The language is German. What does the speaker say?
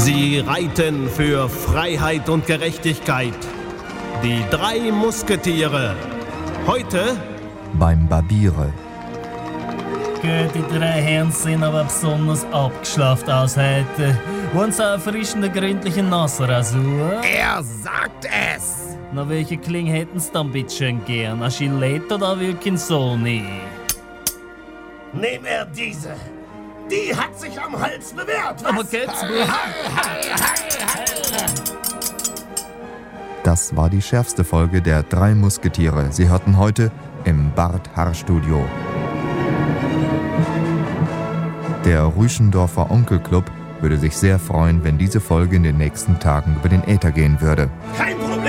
Sie reiten für Freiheit und Gerechtigkeit. Die 3 Musketiere. Heute beim Barbiere. Die 3 Herren sehen aber besonders abgeschlafft aus heute. Wollen Sie eine erfrischende, gründliche Nassrasur? Er sagt es! Na, welche Klinge hätten Sie dann bitteschön gern? Eine Gillette oder eine Wilkinsoni? Nehm er diese. Die hat sich am Hals bewährt. Was? Aber geht's gut? Das war die schärfste Folge der 3 Musketiere. Sie hörten heute im Bart-Haar-Studio. Der Rüschendorfer Onkelclub würde sich sehr freuen, wenn diese Folge in den nächsten Tagen über den Äther gehen würde. Kein Problem.